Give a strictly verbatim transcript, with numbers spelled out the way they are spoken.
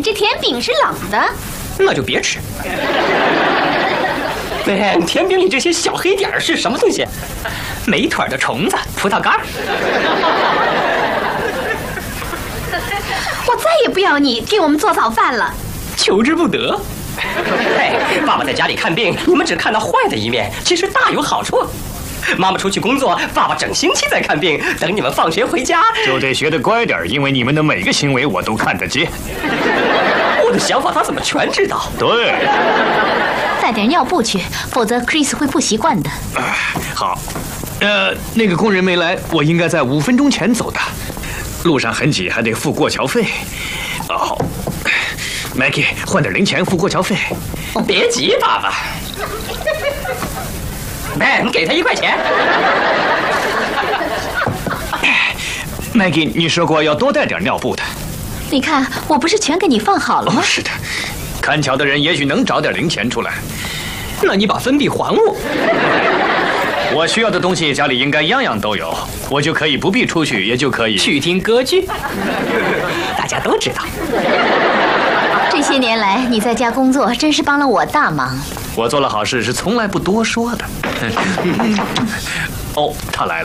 这甜饼是冷的， 那就别吃。哎，甜饼里这些小黑点儿是什么东西？没腿的虫子，葡萄干儿。 我再也不要你替我们做早饭了。 求之不得。哎，爸爸在家里看病，你们只看到坏的一面，其实大有好处。妈妈出去工作，爸爸整星期在看病，等你们放学回家就得学得乖点，因为你们的每个行为我都看得见。 我的想法他怎么全知道？ 对， 带点尿布去，否则 Chris 会不习惯的。 啊，好，呃，那个工人没来，我应该在五分钟前走的。路上很挤，还得付过桥费。哦 ，Maggie， 换点零钱付过桥费。 别急，爸爸。哎，你给他一块钱。 Maggie， 你说过要多带点尿布的。 你看，我不是全给你放好了吗？ 哦，是的，看桥的人也许能找点零钱出来。 那你把分币还我。 我需要的东西家里应该样样都有，我就可以不必出去，也就可以去听歌剧。大家都知道。 这些年来你在家工作，真是帮了我大忙。 我做了好事是从来不多说的。哦，他来了。